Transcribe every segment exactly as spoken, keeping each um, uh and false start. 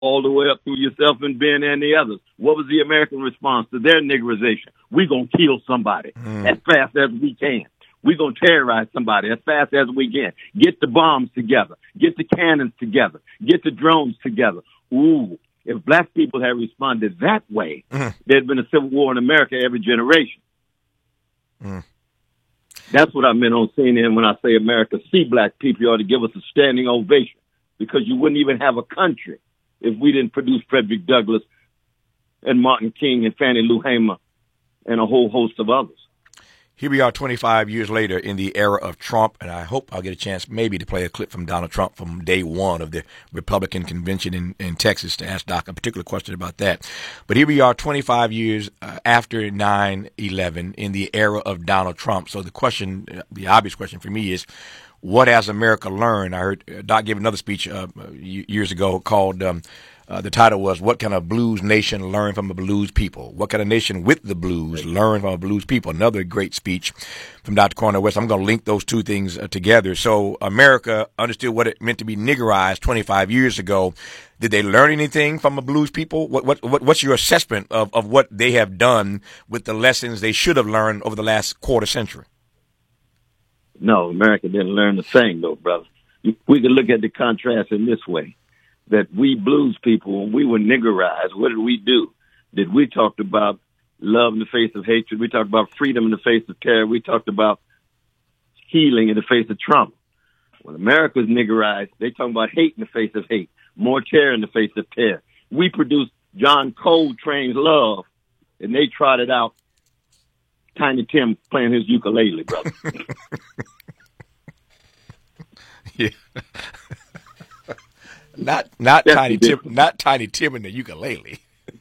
all the way up through yourself and Ben and the others. What was the American response to their niggerization? We're going to kill somebody mm. as fast as we can. We're going to terrorize somebody as fast as we can. Get the bombs together. Get the cannons together. Get the drones together. Ooh, if black people had responded that way, mm. there'd been a civil war in America every generation. Mm. That's what I meant on C N N when I say America see black people. You ought to give us a standing ovation, because you wouldn't even have a country if we didn't produce Frederick Douglass and Martin King and Fannie Lou Hamer and a whole host of others. Here we are twenty-five years later in the era of Trump, and I hope I'll get a chance maybe to play a clip from Donald Trump from day one of the Republican convention in, in Texas to ask Doc a particular question about that. But here we are twenty-five years uh, after nine eleven in the era of Donald Trump. So the question, the obvious question for me is, what has America learned? I heard Doc give another speech uh, years ago called um, Uh, the title was, "What Can a Blues Nation Learn from a Blues People?" What can a nation with the blues learn from a blues people? Another great speech from Doctor Cornel West. I'm going to link those two things uh, together. So America understood what it meant to be niggerized twenty-five years ago. Did they learn anything from the blues people? What, what, what what's your assessment of, of what they have done with the lessons they should have learned over the last quarter century? No, America didn't learn the thing, though, brother. We can look at the contrast in this way. That we blues people, when we were niggerized, what did we do? Did we talk about love in the face of hatred? We talked about freedom in the face of terror. We talked about healing in the face of trauma. When America's niggerized, they talk about hate in the face of hate, more terror in the face of terror. We produced John Coltrane's Love, and they trotted out Tiny Tim playing his ukulele, brother. Yeah. Not not yes, Tiny Tim, not Tiny Tim and the ukulele.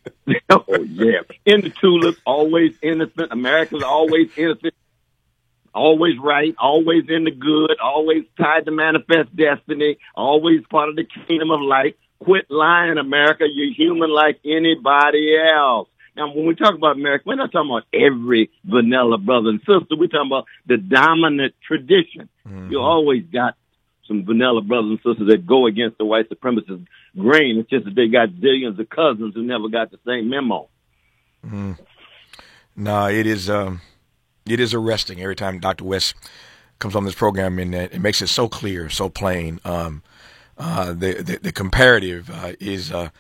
Oh yeah, in the tulips, always innocent. America's always innocent, always right, always in the good, always tied to manifest destiny, always part of the kingdom of light. Quit lying, America. You're human like anybody else. Now, when we talk about America, we're not talking about every vanilla brother and sister. We're talking about the dominant tradition. Mm-hmm. You always got some vanilla brothers and sisters that go against the white supremacist grain. It's just that they got zillions of cousins who never got the same memo. Mm. No, it is um, it is arresting every time Doctor West comes on this program, and it makes it so clear, so plain. Um, uh, the, the the comparative uh, is uh,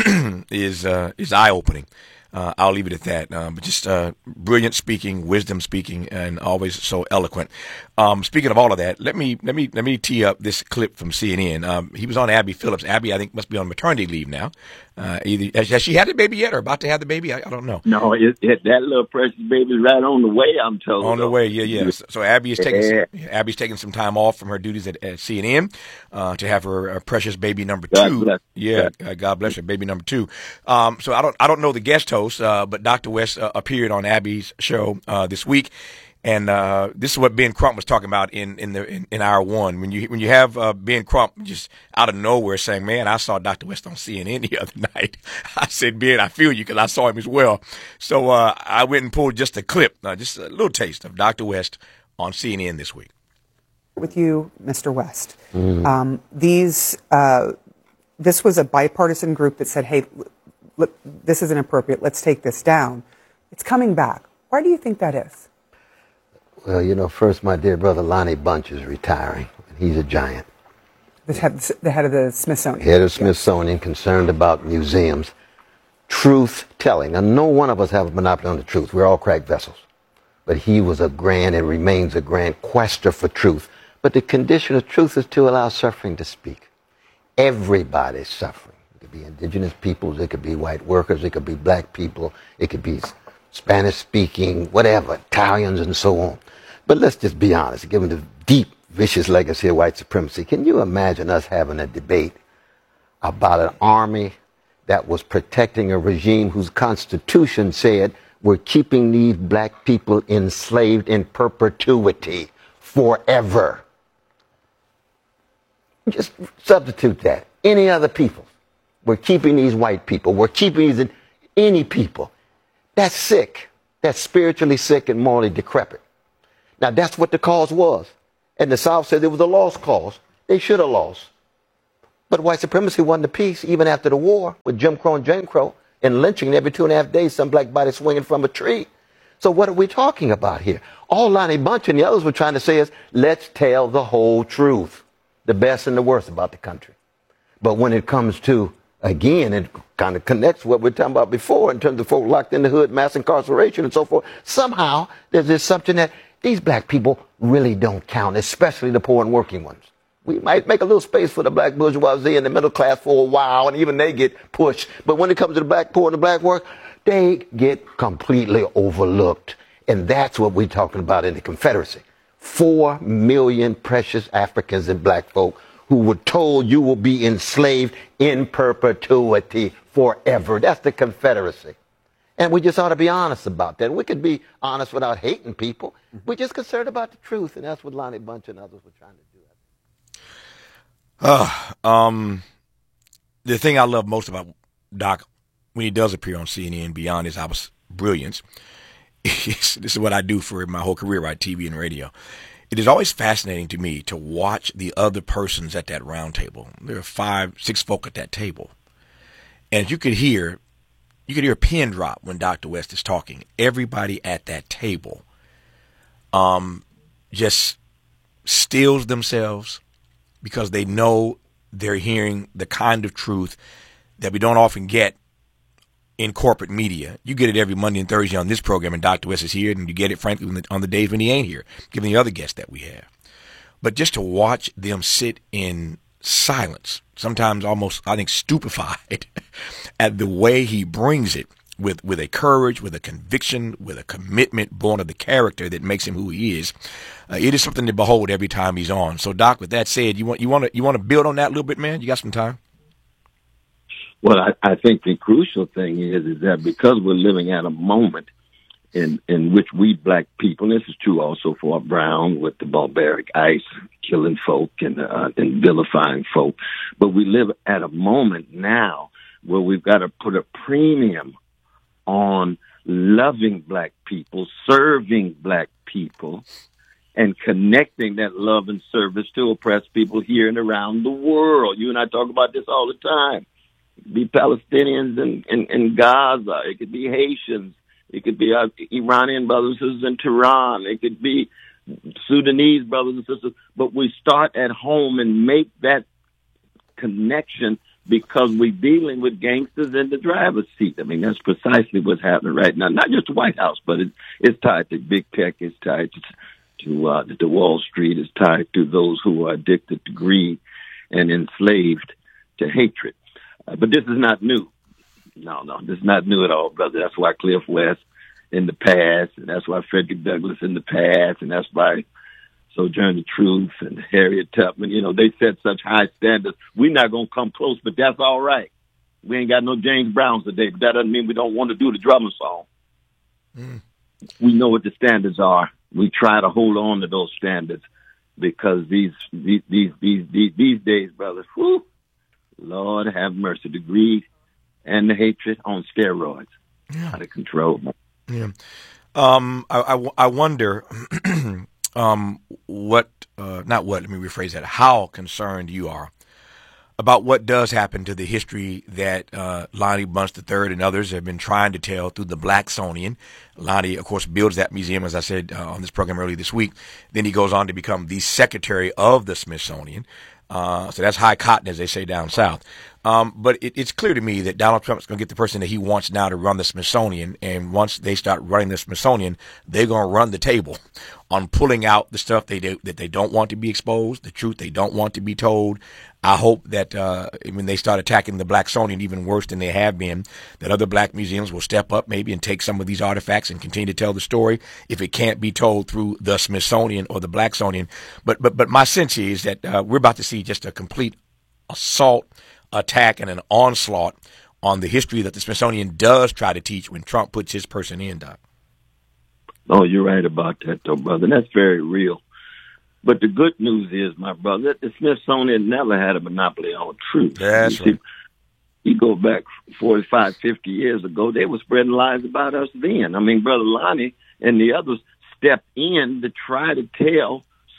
is uh, is eye opening. Uh, I'll leave it at that. Um, but just uh, brilliant speaking, wisdom speaking, and always so eloquent. Um, speaking of all of that, let me let me let me tee up this clip from C N N. Um, he was on Abby Phillips. Abby, I think, must be on maternity leave now. Uh, either has, has she had the baby yet, or about to have the baby? I, I don't know. No, it, it, that little precious baby's right on the way. I'm told. On the way, yeah, yeah. So, so Abby is taking some, Abby's taking some time off from her duties at, at C N N uh, to have her uh, precious baby number two. God yeah, God, God bless her, baby number two. Um, so I don't I don't know the guest host, uh, but Doctor West uh, appeared on Abby's show uh, this week. And uh, this is what Ben Crump was talking about in in the in, in hour one. When you when you have uh, Ben Crump just out of nowhere saying, "Man, I saw Doctor West on C N N the other night." I said, "Ben, I feel you," because I saw him as well. So uh, I went and pulled just a clip, uh, just a little taste of Doctor West on C N N this week. With you, Mister West, mm. um, these uh, this was a bipartisan group that said, "Hey, look, this isn't appropriate. Let's take this down." It's coming back. Why do you think that is? Well, you know, first, my dear brother Lonnie Bunch is retiring. He's a giant. The head, the head of the Smithsonian. Head of Smithsonian, concerned about museums. Truth-telling. And no one of us have a monopoly on the truth. We're all cracked vessels. But he was a grand and remains a grand quester for truth. But the condition of truth is to allow suffering to speak. Everybody's suffering. It could be indigenous peoples. It could be white workers. It could be black people. It could be Spanish-speaking, whatever, Italians and so on. But let's just be honest, given the deep, vicious legacy of white supremacy, can you imagine us having a debate about an army that was protecting a regime whose constitution said we're keeping these black people enslaved in perpetuity forever? Just substitute that. Any other people. We're keeping these white people. We're keeping these any people. That's sick. That's spiritually sick and morally decrepit. Now, that's what the cause was. And the South said it was a lost cause. They should have lost. But white supremacy won the peace even after the war with Jim Crow and Jane Crow and lynching every two and a half days, some black body swinging from a tree. So what are we talking about here? All Lonnie Bunch and the others were trying to say is, let's tell the whole truth, the best and the worst about the country. But when it comes to, again, it kind of connects what we were talking about before in terms of folk locked in the hood, mass incarceration and so forth. Somehow there's this assumption that these black people really don't count, especially the poor and working ones. We might make a little space for the black bourgeoisie and the middle class for a while, and even they get pushed. But when it comes to the black poor and the black work, they get completely overlooked. And that's what we're talking about in the Confederacy. Four million precious Africans and black folk who were told you will be enslaved in perpetuity forever. That's the Confederacy. And we just ought to be honest about that. We could be honest without hating people. We're just concerned about the truth, and that's what Lonnie Bunch and others were trying to do. Uh, um, the thing I love most about Doc when he does appear on C N N beyond his obvious brilliance, is, this is what I do for my whole career, right? T V and radio. It is always fascinating to me to watch the other persons at that round table. There are five, six folk at that table. And you could hear, you could hear a pin drop when Doctor West is talking. Everybody at that table, um, just stills themselves, because they know they're hearing the kind of truth that we don't often get in corporate media. You get it every Monday and Thursday on this program, and Doctor West is here, and you get it, frankly, on the, on the days when he ain't here, given the other guests that we have. But just to watch them sit in silence, sometimes almost, I think, stupefied at the way he brings it, with, with a courage, with a conviction, with a commitment born of the character that makes him who he is. Uh, it is something to behold every time he's on. So, Doc, with that said, you want you want to you want to build on that a little bit, man? You got some time? Well, I, I think the crucial thing is is that because we're living at a moment in in which we black people, and this is true also for Brown with the barbaric ice, killing folk and uh, and vilifying folk, but we live at a moment now where we've got to put a premium on loving black people, serving black people, and connecting that love and service to oppressed people here and around the world. You and I talk about this all the time. It could be Palestinians in, in, in Gaza. It could be Haitians. It could be our Iranian brothers and sisters in Tehran. It could be Sudanese brothers and sisters. But we start at home and make that connection, because we're dealing with gangsters in the driver's seat. I mean, that's precisely what's happening right now. Not just the White House, but it's, it's tied to big tech. It's tied to, to, uh, to Wall Street. It's tied to those who are addicted to greed and enslaved to hatred. Uh, but this is not new. No, no, this is not new at all, brother. That's why Cliff West in the past, and that's why Frederick Douglass in the past, and that's why Sojourner Truth and Harriet Tubman, you know, they set such high standards. We're not going to come close, but that's all right. We ain't got no James Browns today, but that doesn't mean we don't want to do the drummer song. Mm. We know what the standards are. We try to hold on to those standards, because these these these these these, these days, brothers, whew, Lord have mercy, the greed and the hatred on steroids, yeah. Out of control. Yeah. Um, I, I, I wonder. Um, what, uh, not what, let me rephrase that, how concerned you are about what does happen to the history that uh, Lonnie Bunch the third and others have been trying to tell through the Blacksonian. Lonnie, of course, builds that museum, as I said uh, on this program earlier this week. Then he goes on to become the secretary of the Smithsonian. Uh, so that's high cotton, as they say down south. Um, but it, it's clear to me that Donald Trump's going to get the person that he wants now to run the Smithsonian. And once they start running the Smithsonian, they're going to run the table on pulling out the stuff they do, that they don't want to be exposed, the truth they don't want to be told. I hope that uh, when they start attacking the Blacksonian even worse than they have been, that other black museums will step up maybe and take some of these artifacts and continue to tell the story if it can't be told through the Smithsonian or the Blacksonian. But but but my sense is that uh, we're about to see just a complete assault, attack, and an onslaught on the history that the Smithsonian does try to teach when Trump puts his person in, Doc. Oh, you're right about that, though, brother. That's very real. But the good news is, my brother, the Smithsonian never had a monopoly on truth. That's you right. See, you go back forty-five, fifty years ago, they were spreading lies about us then. I mean, Brother Lonnie and the others stepped in to try to tell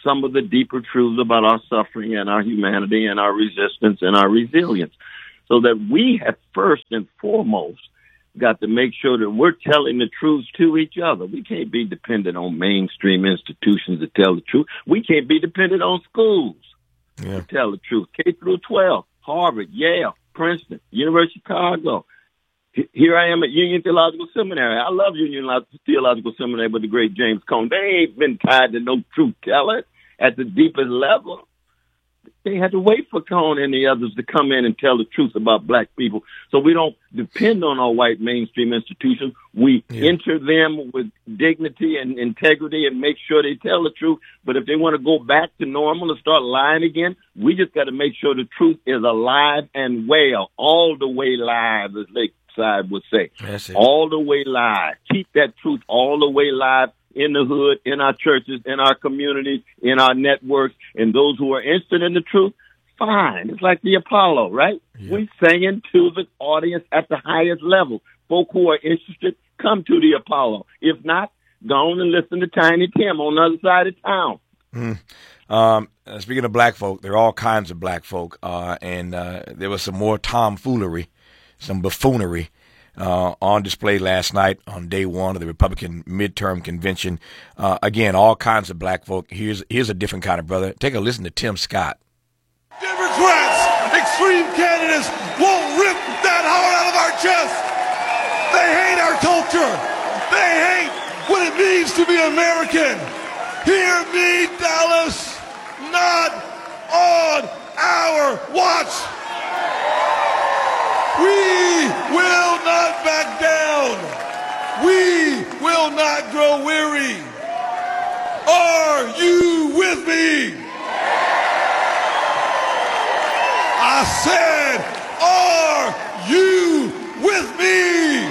some of the deeper truths about our suffering and our humanity and our resistance and our resilience. So that we have first and foremost got to make sure that we're telling the truth to each other. We can't be dependent on mainstream institutions to tell the truth. We can't be dependent on schools yeah. to tell the truth. K through twelve, Harvard, Yale, Princeton, University of Chicago. Here I am at Union Theological Seminary. I love Union Theological Seminary with the great James Cone. They ain't been tied to no truth teller at the deepest level. They had to wait for Cone and the others to come in and tell the truth about black people. So we don't depend on our white mainstream institutions. We yeah. enter them with dignity and integrity and make sure they tell the truth. But if they want to go back to normal and start lying again, we just got to make sure the truth is alive and well, all the way live, as Lakeside would say. All the way live. Keep that truth all the way live. In the hood, in our churches, in our communities, in our networks, and those who are interested in the truth, fine. It's like the Apollo, right? Yeah. We're singing to the audience at the highest level. Folk who are interested, come to the Apollo. If not, go on and listen to Tiny Tim on the other side of town. Mm. Um, uh, speaking of black folk, there are all kinds of black folk, uh, and uh, there was some more tomfoolery, some buffoonery. Uh, on display last night on day one of the Republican midterm convention. Uh, again, all kinds of black folk. Here's here's a different kind of brother. Take a listen to Tim Scott. Democrats, extreme candidates won't rip that heart out of our chest. They hate our culture. They hate what it means to be American. Hear me, Dallas, not on our watch. We will not back down. We will not grow weary. Are you with me? I said, are you with me?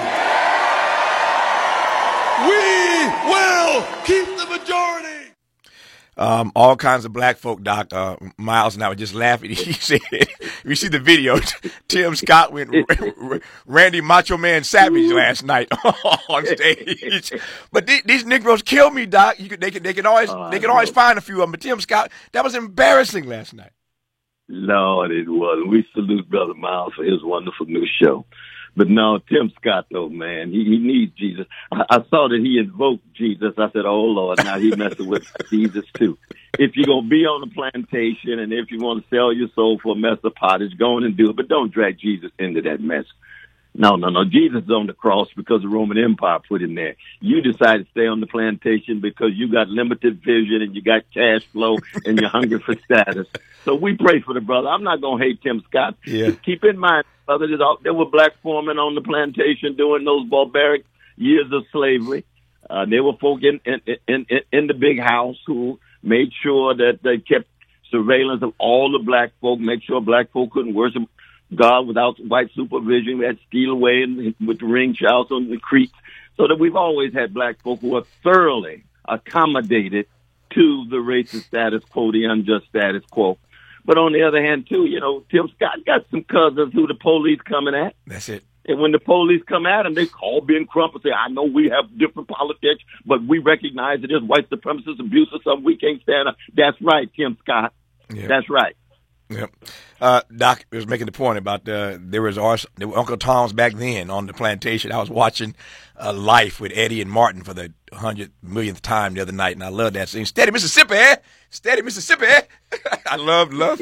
We will keep the majority. Um, all kinds of black folk, Doc. Uh, Miles and I were just laughing. He said, you see the video, Tim Scott went R- Randy Macho Man Savage last night on stage. But th- these Negroes kill me, Doc. You could, they can, they can always, oh, they can always find a few of them. But Tim Scott, that was embarrassing last night. No, it wasn't. We salute Brother Miles for his wonderful new show. But no, Tim Scott, though, man, he, he needs Jesus. I, I saw that he invoked Jesus. I said, oh, Lord, now he messing with Jesus, too. If you're going to be on the plantation and if you want to sell your soul for a mess of pottage, go on and do it. But don't drag Jesus into that mess. No, no, no. Jesus is on the cross because the Roman Empire put him there. You decided to stay on the plantation because you got limited vision and you got cash flow and you're hungry for status. So we pray for the brother. I'm not going to hate Tim Scott. Yeah. Just keep in mind, brother, there were black foremen on the plantation during those barbaric years of slavery. Uh, there were folk in, in, in, in the big house who made sure that they kept surveillance of all the black folk, make sure black folk couldn't worship God without white supervision. We had to steal away and, with the ring shouts on the creeks. So that we've always had black folk who are thoroughly accommodated to the racist status quo, the unjust status quo. But on the other hand, too, you know, Tim Scott got some cousins who the police coming at. That's it. And when the police come at him, they call Ben Crump and say, I know we have different politics, but we recognize it is white supremacist abuse or something we can't stand up. That's right, Tim Scott. Yep. That's right. Yep. Uh, Doc was making the point about uh, there was our, there were Uncle Tom's back then on the plantation. I was watching uh, Life with Eddie and Martin for the hundred millionth time the other night, and I love that scene. Steady, Mississippi, steady, Mississippi. I love, love,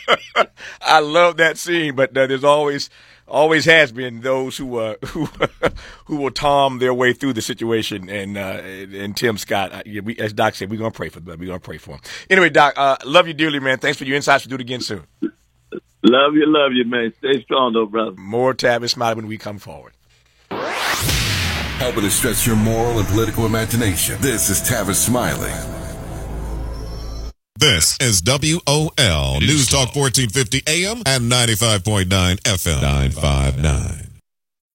I love that scene. But uh, there's always, always has been those who uh, who who will Tom their way through the situation. And uh, and Tim Scott, uh, we, as Doc said, we're gonna pray for them. We're gonna pray for him. Anyway, Doc, uh, love you dearly, man. Thanks for your insights. We'll do it again soon. Love you, love you, man. Stay strong, though, brother. More Tavis Smiley when we come forward. Helping to stretch your moral and political imagination. This is Tavis Smiley. This is W O L News Talk fourteen fifty A M and ninety-five point nine F M. nine five nine.